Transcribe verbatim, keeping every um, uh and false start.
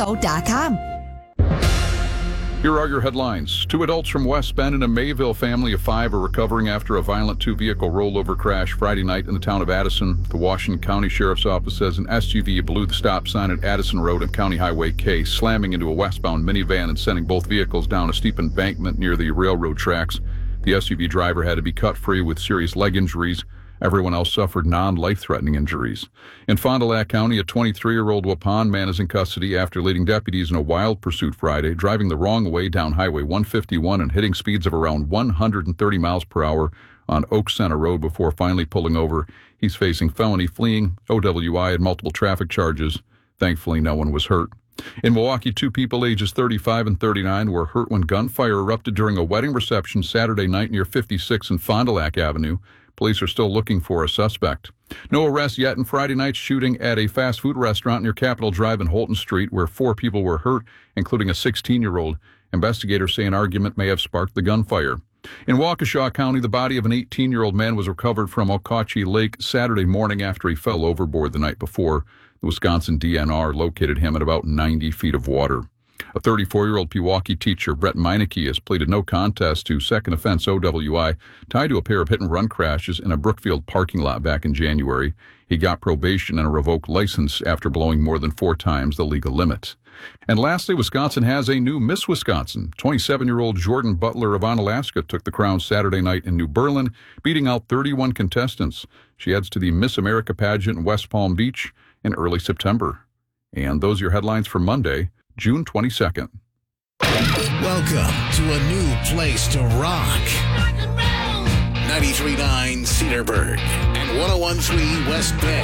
auto dot com. Here are your headlines. Two adults from West Bend and a Mayville family of five are recovering after a violent two-vehicle rollover crash Friday night in the town of Addison. The Washington County Sheriff's Office says an S U V blew the stop sign at Addison Road and County Highway K, slamming into a westbound minivan and sending both vehicles down a steep embankment near the railroad tracks. The S U V driver had to be cut free with serious leg injuries. Everyone else suffered non-life-threatening injuries. In Fond du Lac County, a twenty-three-year-old Waupun man is in custody after leading deputies in a wild pursuit Friday, driving the wrong way down Highway one fifty-one and hitting speeds of around one hundred thirty miles per hour on Oak Center Road before finally pulling over. He's facing felony fleeing, O W I, and multiple traffic charges. Thankfully, no one was hurt. In Milwaukee, two people ages thirty-five and thirty-nine were hurt when gunfire erupted during a wedding reception Saturday night near fifty-six and Fond du Lac Avenue. Police are still looking for a suspect. No arrests yet in Friday night's shooting at a fast food restaurant near Capitol Drive and Holton Street, where four people were hurt, including a sixteen-year-old. Investigators say an argument may have sparked the gunfire. In Waukesha County, the body of an eighteen-year-old man was recovered from Okauchee Lake Saturday morning after he fell overboard the night before. The Wisconsin D N R located him at about ninety feet of water. A thirty-four-year-old Pewaukee teacher, Brett Meineke, has pleaded no contest to second offense O W I tied to a pair of hit-and-run crashes in a Brookfield parking lot back in January. He got probation and a revoked license after blowing more than four times the legal limit. And lastly, Wisconsin has a new Miss Wisconsin. twenty-seven-year-old Jordan Butler of Onalaska took the crown Saturday night in New Berlin, beating out thirty-one contestants. She heads to the Miss America pageant in West Palm Beach in early September. And those are your headlines for Monday, June twenty-second. Welcome to a new place to rock. ninety-three point nine Cedarburg and one oh one point three West Bend.